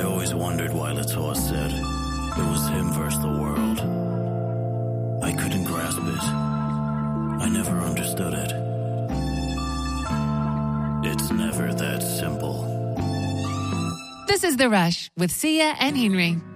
I always wondered why Latour said it was him versus the world. I couldn't grasp it. I never understood it. It's never that simple. This is The Rush with Sia and Henry.